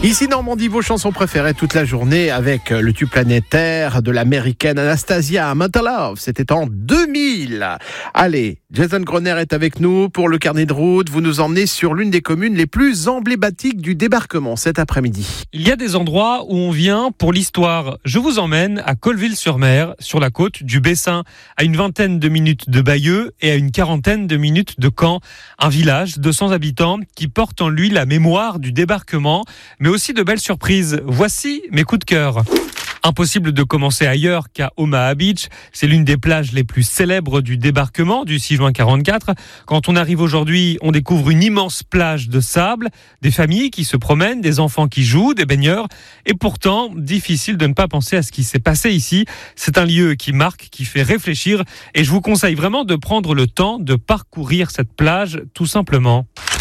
Ici Normandie, vos chansons préférées toute la journée avec le tube planétaire de l'américaine Anastasia, Mental Love. C'était en 2000. Allez, Jason Groner est avec nous pour le carnet de route. Vous nous emmenez sur l'une des communes les plus emblématiques du débarquement cet après-midi. Il y a des endroits où on vient pour l'histoire. Je vous emmène à Colleville-sur-Mer, sur la côte du Bessin, à une vingtaine de minutes de Bayeux et à une quarantaine de minutes de Caen. Un village de 100 habitants qui porte en lui la mémoire du débarquement, mais aussi de belles surprises. Voici mes coups de cœur. Impossible de commencer ailleurs qu'à Omaha Beach. C'est l'une des plages les plus célèbres du débarquement du 6 juin 44. Quand on arrive aujourd'hui, on découvre une immense plage de sable, des familles qui se promènent, des enfants qui jouent, des baigneurs. Et pourtant, difficile de ne pas penser à ce qui s'est passé ici. C'est un lieu qui marque, qui fait réfléchir. Et je vous conseille vraiment de prendre le temps de parcourir cette plage, tout simplement.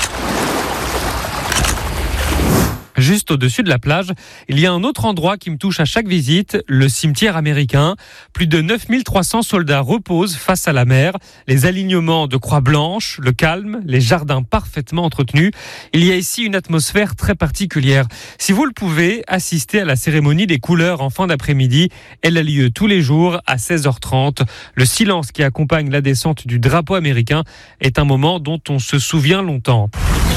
Juste au-dessus de la plage, il y a un autre endroit qui me touche à chaque visite, le cimetière américain. Plus de 9300 soldats reposent face à la mer, les alignements de croix blanches, le calme, les jardins parfaitement entretenus. Il y a ici une atmosphère très particulière. Si vous le pouvez, assistez à la cérémonie des couleurs en fin d'après-midi. Elle a lieu tous les jours à 16h30. Le silence qui accompagne la descente du drapeau américain est un moment dont on se souvient longtemps.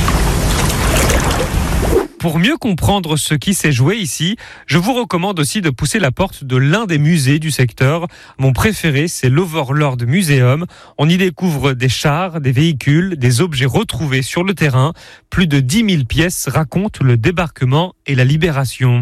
Pour mieux comprendre ce qui s'est joué ici, je vous recommande aussi de pousser la porte de l'un des musées du secteur. Mon préféré, c'est l'Overlord Museum. On y découvre des chars, des véhicules, des objets retrouvés sur le terrain. Plus de 10 000 pièces racontent le débarquement et la libération.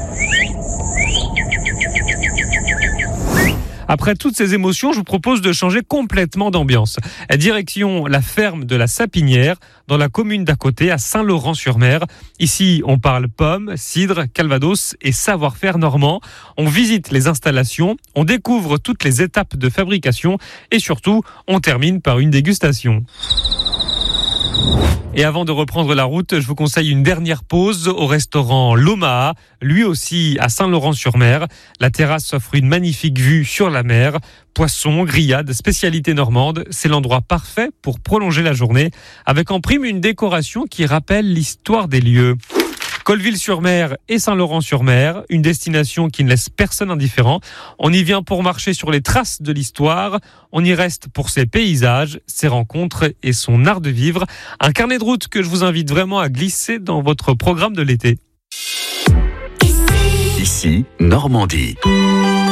Après toutes ces émotions, je vous propose de changer complètement d'ambiance. Direction la ferme de la Sapinière, dans la commune d'à côté, à Saint-Laurent-sur-Mer. Ici, on parle pommes, cidre, calvados et savoir-faire normand. On visite les installations, on découvre toutes les étapes de fabrication et surtout, on termine par une dégustation. Et avant de reprendre la route, je vous conseille une dernière pause au restaurant L'Omaha, lui aussi à Saint-Laurent-sur-Mer. La terrasse offre une magnifique vue sur la mer. Poissons, grillades, spécialité normande, c'est l'endroit parfait pour prolonger la journée, avec en prime une décoration qui rappelle l'histoire des lieux. Colleville-sur-Mer et Saint-Laurent-sur-Mer, une destination qui ne laisse personne indifférent. On y vient pour marcher sur les traces de l'histoire. On y reste pour ses paysages, ses rencontres et son art de vivre. Un carnet de route que je vous invite vraiment à glisser dans votre programme de l'été. Ici, Normandie.